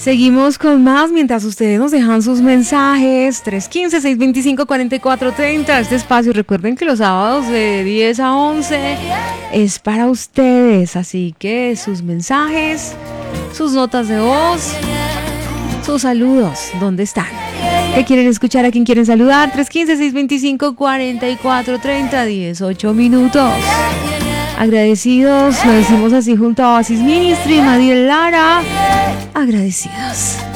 Seguimos con más mientras ustedes nos dejan sus mensajes. 315-625-4430. Este espacio, recuerden que los sábados de 10 a 11 es para ustedes. Así que sus mensajes, sus notas de voz, sus saludos, ¿dónde están? ¿Qué quieren escuchar? ¿A quién quieren saludar? 315-625-4430, 18 minutos. Agradecidos, lo decimos así junto a Oasis Ministry, Madiel Lara. Agradecidos.